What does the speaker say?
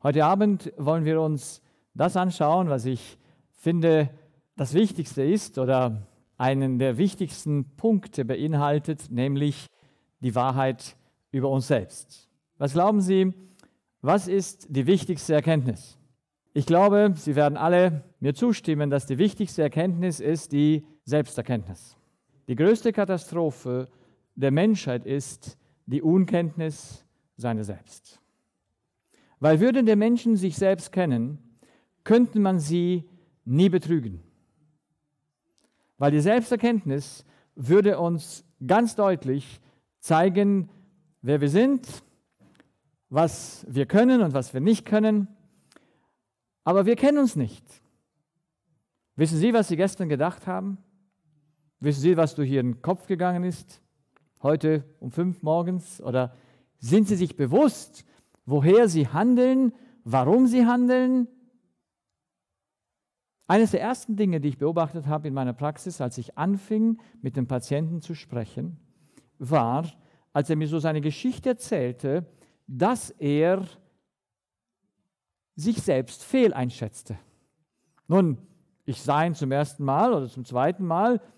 Heute Abend wollen wir uns das anschauen, was ich finde, das Wichtigste ist oder einen der wichtigsten Punkte beinhaltet, nämlich die Wahrheit über uns selbst. Was glauben Sie, was ist die wichtigste Erkenntnis? Ich glaube, Sie werden alle mir zustimmen, dass die wichtigste Erkenntnis ist die Selbsterkenntnis. Die größte Katastrophe der Menschheit ist die Unkenntnis seiner selbst. Weil würden die Menschen sich selbst kennen, könnte man sie nie betrügen. Weil die Selbsterkenntnis würde uns ganz deutlich zeigen, wer wir sind, was wir können und was wir nicht können. Aber wir kennen uns nicht. Wissen Sie, was Sie gestern gedacht haben? Wissen Sie, was durch Ihren Kopf gegangen ist? Heute um 5 morgens? Oder sind Sie sich bewusst, woher Sie handeln, warum Sie handeln? Eines der ersten Dinge, die ich beobachtet habe in meiner Praxis, als ich anfing, mit dem Patienten zu sprechen, war, als er mir so seine Geschichte erzählte, dass er sich selbst fehleinschätzte. Nun, ich sah ihn zum ersten Mal oder zum zweiten Mal